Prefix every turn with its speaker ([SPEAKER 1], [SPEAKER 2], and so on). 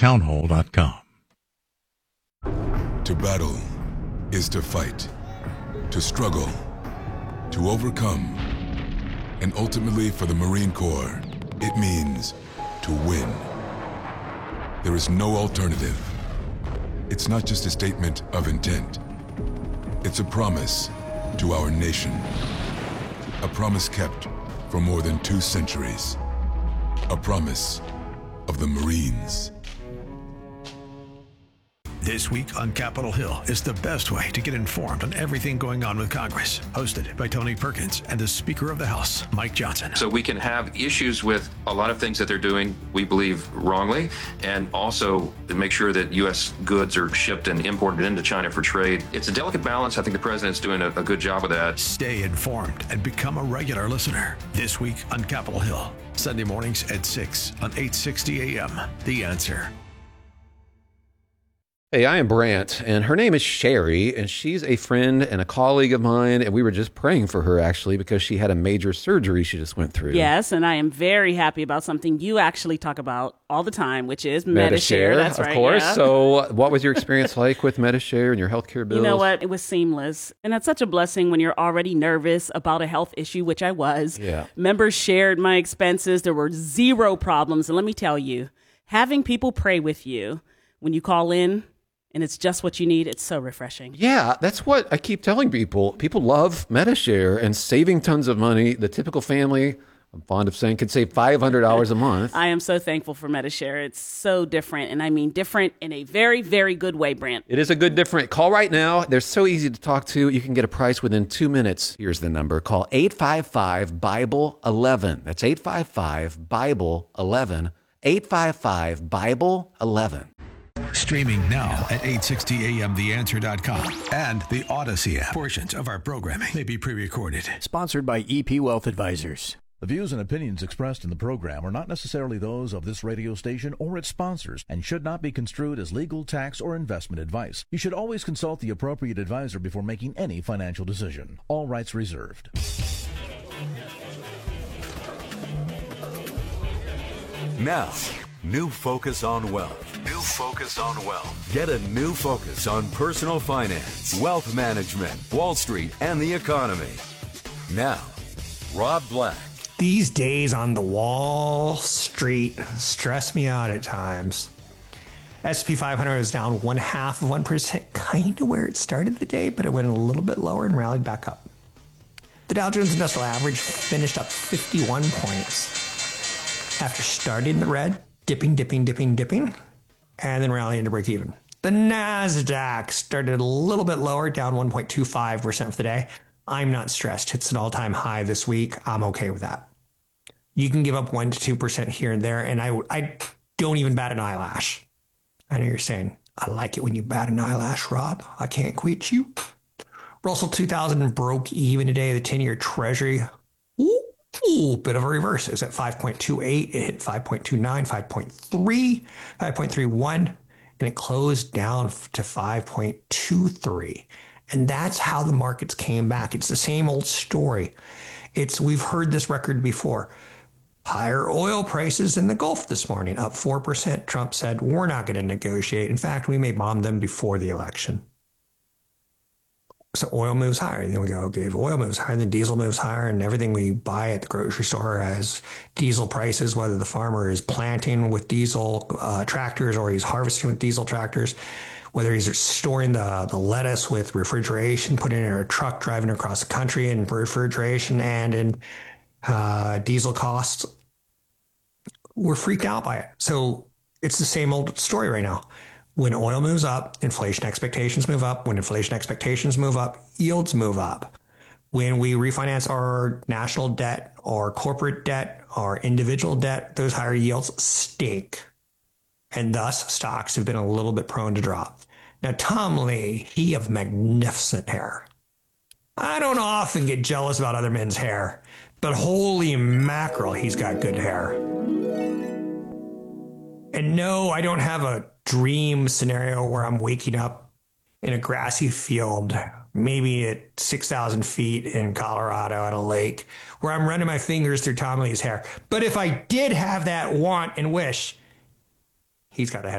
[SPEAKER 1] townhall.com.
[SPEAKER 2] To battle is to fight, to struggle, to overcome, and ultimately for the Marine Corps, it means to win. There is no alternative. It's not just a statement of intent. It's a promise to our nation. A promise kept for more than 2 centuries. A promise of the Marines.
[SPEAKER 3] This week on Capitol Hill is the best way to get informed on everything going on with Congress. Hosted by Tony Perkins and the Speaker of the House, Mike Johnson.
[SPEAKER 4] So we can have issues with a lot of things that they're doing, we believe, wrongly, and also to make sure that U.S. goods are shipped and imported into China for trade. It's a delicate balance. I think the president's doing a good job of that.
[SPEAKER 3] Stay informed and become a regular listener. This week on Capitol Hill, Sunday mornings at 6 on 860 AM. The Answer.
[SPEAKER 5] Hey, I am Brant, and her name is Sherry, and she's a friend and a colleague of mine, and we were just praying for her, actually, because she had a major surgery she just went through.
[SPEAKER 6] Yes, and I am very happy about something you actually talk about all the time, which is Medi-Share. That's right,
[SPEAKER 5] of course.
[SPEAKER 6] Yeah.
[SPEAKER 5] So what was your experience like with Medi-Share and your healthcare bills?
[SPEAKER 6] You know what? It was seamless, and that's such a blessing when you're already nervous about a health issue, which I was.
[SPEAKER 5] Yeah.
[SPEAKER 6] Members shared my expenses. There were 0 problems, and let me tell you, having people pray with you when you call in, and it's just what you need. It's so refreshing.
[SPEAKER 5] Yeah, that's what I keep telling people. People love Medi-Share and saving tons of money. The typical family, I'm fond of saying, could save $500 a month.
[SPEAKER 6] I am so thankful for Medi-Share. It's so different, and I mean different in a very, very good way, Brant.
[SPEAKER 5] It is a good different. Call right now. They're so easy to talk to. You can get a price within 2 minutes. Here's the number. Call 855-BIBLE-11. That's 855-BIBLE-11. 855-BIBLE-11.
[SPEAKER 3] Streaming now at 860amtheanswer.com and the Odyssey app. Portions of our programming may be pre-recorded.
[SPEAKER 7] Sponsored by EP Wealth Advisors.
[SPEAKER 8] The views and opinions expressed in the program are not necessarily those of this radio station or its sponsors and should not be construed as legal, tax, or investment advice. You should always consult the appropriate advisor before making any financial decision. All rights reserved.
[SPEAKER 9] Now, new focus on wealth. New focus on wealth. Get a new focus on personal finance, wealth management, Wall Street, and the economy. Now, Rob Black.
[SPEAKER 10] These days on the Wall Street stress me out at times. S&P 500 is down 0.5%, kind of where it started the day, but it went a little bit lower and rallied back up. The Dow Jones Industrial Average finished up 51 points after starting in the red, dipping, and then rallying to break even. The NASDAQ started a little bit lower, down 1.25% for the day. I'm not stressed. It's an all-time high this week. I'm okay with that. You can give up 1 to 2% here and there, and I don't even bat an eyelash. I know you're saying, I like it when you bat an eyelash, Rob. I can't quit you. Russell 2000 broke even today. The 10-year Treasury, bit of a reverse. It's at 5.28. It hit 5.29, 5.3, 5.31, and it closed down to 5.23. And that's how the markets came back. It's the same old story. We've heard this record before. Higher oil prices in the Gulf this morning, up 4%. Trump said, we're not going to negotiate. In fact, we may bomb them before the election. So oil moves higher. Then we go, okay, if oil moves higher, then diesel moves higher, and everything we buy at the grocery store has diesel prices, whether the farmer is planting with diesel tractors or he's harvesting with diesel tractors, whether he's storing the lettuce with refrigeration, putting it in a truck, driving across the country in refrigeration and in diesel costs. We're freaked out by it. So it's the same old story right now. When oil moves up, inflation expectations move up. When inflation expectations move up, yields move up. When we refinance our national debt or corporate debt or individual debt, those higher yields stink. And thus, stocks have been a little bit prone to drop. Now, Tom Lee, he have magnificent hair. I don't often get jealous about other men's hair, but holy mackerel, he's got good hair. And no, I don't have a dream scenario where I'm waking up in a grassy field, maybe at 6,000 feet in Colorado at a lake, where I'm running my fingers through Tom Lee's hair. But if I did have that want and wish, he's got a head